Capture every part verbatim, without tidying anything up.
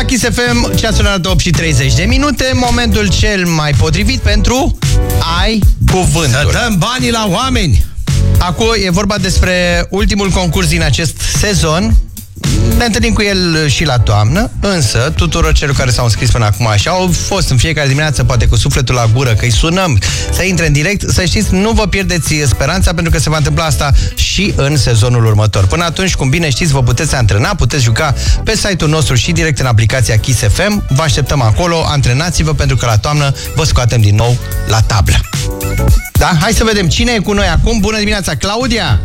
Kiss F M, ceasul arată opt și treizeci de minute, momentul cel mai potrivit pentru Ai Cuvântul. Să dăm banii la oameni! Acum e vorba despre ultimul concurs din acest sezon. Ne întâlnim cu el și la toamnă, însă tuturor celor care s-au înscris până acum așa au fost în fiecare dimineață, poate cu sufletul la gură, că îi sunăm să intre în direct. Să știți, nu vă pierdeți speranța, pentru că se va întâmpla asta și în sezonul următor. Până atunci, cum bine știți, vă puteți antrena, puteți juca pe site-ul nostru și direct în aplicația Kiss F M. Vă așteptăm acolo, antrenați-vă, pentru că la toamnă vă scoatem din nou la tablă. Da? Hai să vedem cine e cu noi acum. Bună dimineața, Claudia!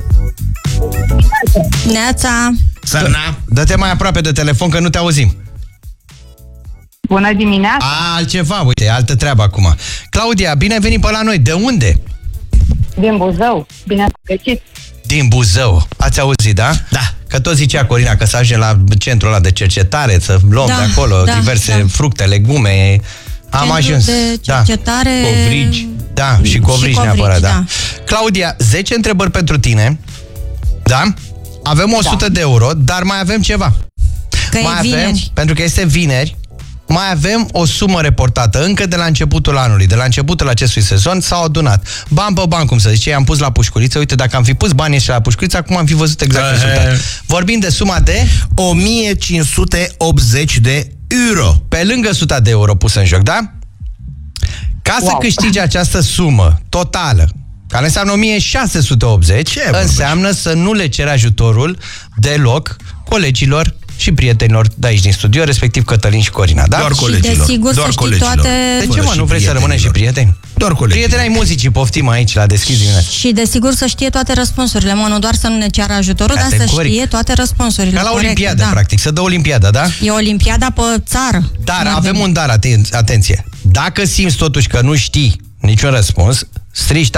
Neața! Sărna! Dă-te mai aproape de telefon, că nu te auzim. Bună dimineața! A, altceva, uite, altă treabă acum. Claudia, bine ai venit pe la noi. De unde? Din Buzău. Bine ați găsit. Din Buzău. Ați auzit, da? Da. Că tot zicea Corina că să ajungem la centrul ăla de cercetare, să luăm Da, de acolo da, diverse da. fructe, legume. Am Centrul ajuns. de cercetare... Da. Covrigi. Da, și Și covrigi covrigi, neapărat, da. da. Claudia, zece întrebări pentru tine. Da? Avem o sută de euro, dar mai avem ceva. Că mai e avem, vineri. pentru că este vineri, mai avem o sumă reportată încă de la începutul anului, de la începutul acestui sezon s-au adunat bani pe bani, cum să zice, i-am pus la pușculiță. Uite, dacă am fi pus banii ăștia la pușculiță, acum am fi văzut exact rezultatul. Vorbim de suma de o mie cinci sute optzeci de euro. pe lângă suta de euro pusă în joc, da? Ca să Wow. câștigi această sumă totală, care înseamnă o mie șase sute optzeci, Ce înseamnă să nu le ceri ajutorul deloc colegilor și prietenilor de aici din studio, respectiv Cătălin și Corina, da? Doar Și colegilor. desigur Doar să știi colegilor. toate... De Fără ce, mă, și nu vrei să rămânem și prieteni? Doar colegilor. Prieteni ai muzicii, poftim aici la deschis dimineața. Și desigur să știe toate răspunsurile, mă, nu doar să nu ne ceară ajutorul, dar să Categoric. știe toate răspunsurile. Ca la corecte, Olimpiadă, da. practic, să dă Olimpiada, da? E Olimpiada pe țară. Dar Nu avem un dar, aten- atenție. Dacă simți totuși că nu știi niciun răspuns, strici